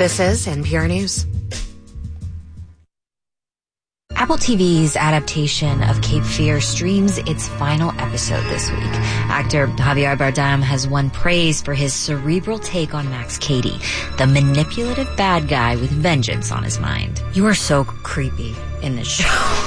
This is NPR News. Apple TV's adaptation of Cape Fear streams its final episode this week. Actor Javier Bardem has won praise for his cerebral take on Max Cady, the manipulative bad guy with vengeance on his mind. You are so creepy in this show.